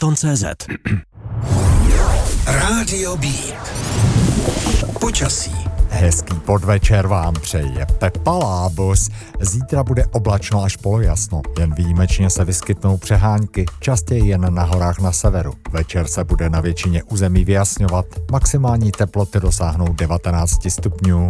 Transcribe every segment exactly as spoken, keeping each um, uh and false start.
Beton tečka cé zet. Rádio Beat. Počasí. Hezký podvečer vám přeje Pepa Lábos. Zítra bude oblačno až polojasno, jen výjimečně se vyskytnou přehánky, častěji jen na horách na severu. Večer se bude na většině území vyjasňovat, maximální teploty dosáhnou devatenáct stupňů.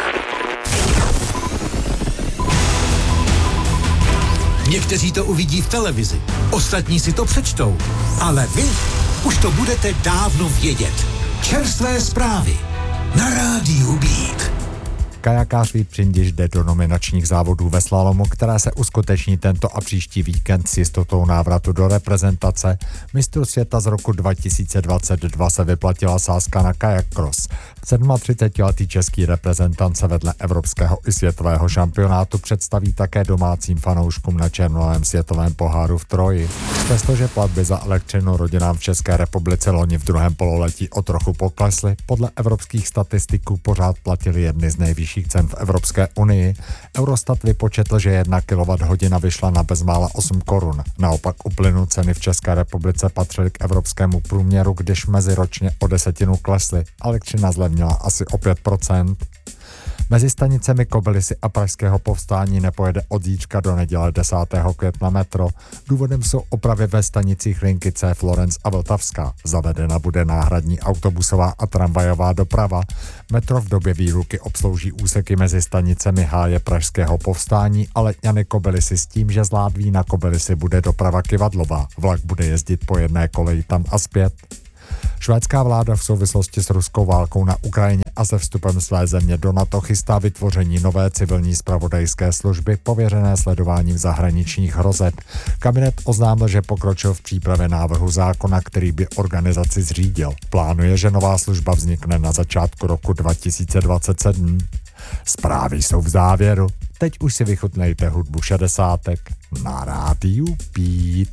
Někteří to uvidí v televizi, ostatní si to přečtou, ale vy už to budete dávno vědět. Čerstvé zprávy na Rádiu Beat. Kajakář Vít Přindiš jde do nominačních závodů ve slalomu, které se uskuteční tento a příští víkend s jistotou návratu do reprezentace. Mistru světa z roku dva tisíce dvacet dva se vyplatila sázka na kajak cross. třicetisedmiletý český reprezentant se vedle evropského i světového šampionátu představí také domácím fanouškům na červnovém světovém poháru v Troji. Přestože platby za elektřinu rodinám v České republice loni v druhém pololetí o trochu poklesly, podle evropských statistiků pořád platili jedny z nejvyšších cen v Evropské unii. Eurostat vypočetl, že jedna kilowatthodina vyšla na bezmála osm korun. Naopak u plynu ceny v České republice patřily k evropskému průměru, když meziročně o desetinu klesly. Elektřina zlevnila asi o pět procent. Mezi stanicemi Kobylisy a Pražského povstání nepojede od zítřka do neděle desátého května metro. Důvodem jsou opravy ve stanicích linky C Florence a Vltavská. Zavedena bude náhradní autobusová a tramvajová doprava. Metro v době výluky obslouží úseky mezi stanicemi Háje Pražského povstání a Letňany Kobylisy s tím, že z Ládví na Kobylisy bude doprava kyvadlová. Vlak bude jezdit po jedné koleji tam a zpět. Švédská vláda v souvislosti s ruskou válkou na Ukrajině a se vstupem své země do NATO chystá vytvoření nové civilní zpravodajské služby pověřené sledováním zahraničních hrozeb. Kabinet oznámil, že pokročil v přípravě návrhu zákona, který by organizaci zřídil. Plánuje, že nová služba vznikne na začátku roku dva tisíce dvacet sedm. Zprávy jsou v závěru. Teď už si vychutnejte hudbu šedesátek na Rádiu Beat.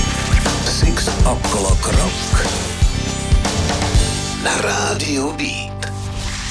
Six O'Clock Rock na Rádiu Beat.